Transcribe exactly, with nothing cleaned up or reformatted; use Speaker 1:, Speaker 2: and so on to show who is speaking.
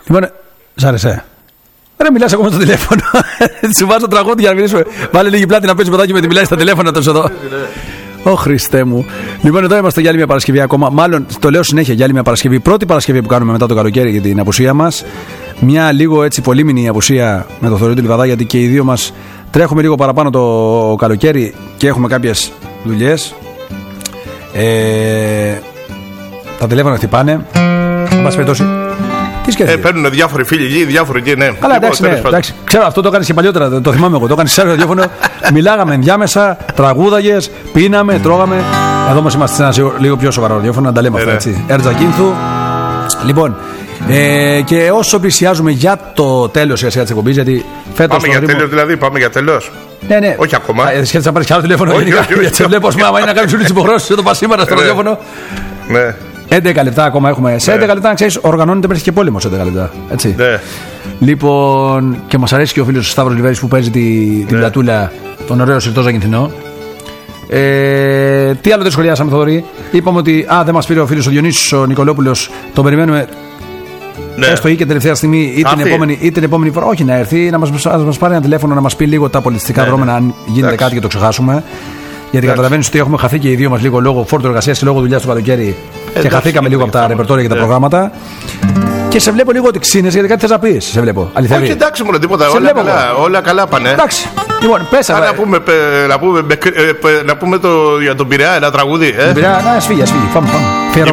Speaker 1: Λοιπόν, σ' άρεσε. Ρε, μιλάς ακόμα στο τηλέφωνο. Σου βάζω τραγούδι για να μιλήσουμε. Βάλε λίγη πλάτη να παίζει ποτάκι με τη μιλάει στα τηλέφωνα τόσο εδώ. Ω Χριστέ μου. Λοιπόν, εδώ είμαστε για άλλη μια Παρασκευή ακόμα. Μάλλον το λέω συνέχεια για άλλη μια Παρασκευή. Πρώτη Παρασκευή που κάνουμε μετά το καλοκαίρι για την απουσία μας. Μια λίγο έτσι πολύμηνη απουσία με το Θοδωρή του Λιβαδά, γιατί και οι δύο μας τρέχουμε λίγο παραπάνω το καλοκαίρι και έχουμε κάποιες δουλειές. Ε, τα τηλέφωνα χτυπάνε. Εν πάση περιπτώσει. Τι σκέφτεσαι?
Speaker 2: Ε, παίρνουν διάφοροι φίλοι εκεί, διάφοροι εκεί, ναι.
Speaker 1: Καλά, εντάξει, ναι, εντάξει. Ξέρω, αυτό το έκανε και παλιότερα. Το, το θυμάμαι εγώ. Το έκανε σε ένα ραδιόφωνο. Μιλάγαμε ενδιάμεσα, τραγούδαγες, πίναμε, τρώγαμε. Εδώ όμως είμαστε σε ένα λίγο πιο σοβαρό ραδιόφωνο, να τα λέμε αυτά έτσι. Ερτζακίνθου. Λοιπόν, ε, και όσο πλησιάζουμε για το τέλος της εκπομπής, γιατί φέτος.
Speaker 2: Πάμε για ρήμο... τέλος, δηλαδή, πάμε για τέλος.
Speaker 1: Ναι, ναι.
Speaker 2: Όχι ακόμα.
Speaker 1: Ε, Σχέτιζα να πάρει κι άλλο τηλέφωνο. Γιατί σε βλέπω, άμα είναι να κάνει όλες τις υποχρεώσεις, εδώ πα σήμερα στο ραδιόφωνο.
Speaker 2: Ναι.
Speaker 1: έντεκα λεπτά ακόμα έχουμε. Σε έντεκα λεπτά, να ξέρεις, οργανώνεται μέχρι και πόλεμο σε έντεκα λεπτά. Έτσι.
Speaker 2: Ναι.
Speaker 1: Λοιπόν, και μας αρέσει και ο φίλος Σταύρος Λιβέρης που παίζει τη, ναι. την πλατούλα, τον ωραίο Συρτό Ζακυνθινό. Ε, τι άλλο δεν σχολιάσαμε, Θοδωρή? Είπαμε ότι α, δεν μας πήρε ο φίλος ο Διονύσης ο Νικολόπουλος. Τον περιμένουμε. Ναι. Έστω ή και τελευταία στιγμή ή την, επόμενη, ή την επόμενη φορά. Όχι, να έρθει, να μας, μας πάρει ένα τηλέφωνο να μας πει λίγο τα πολιτιστικά ναι, δρόμενα, ναι. αν γίνεται Εντάξει. κάτι και το ξεχάσουμε. Γιατί καταλαβαίνεις ότι έχουμε χαθεί και οι δύο μας λίγο λόγω φόρτου εργασίας και λόγω δουλειάς του καλοκαίρι. Και Εντάξει, χαθήκαμε λίγο από τα ρεπερτόρια και τα προγράμματα. Και σε βλέπω λίγο ότι ξύνεσαι γιατί κάτι θες να πεις. Σε βλέπω. Αληθεύει.
Speaker 2: Όχι, εντάξει, μόνο τίποτα. Όλα καλά, όλα καλά πάνε.
Speaker 1: Εντάξει. Λοιπόν, πες αλλά.
Speaker 2: Να πούμε, να πούμε, να πούμε το, για τον Πειραιά, ένα τραγούδι. Ε?
Speaker 1: Τον Πειραιά, να σφίγγει, σφίγγει. Πάμε, πάμε.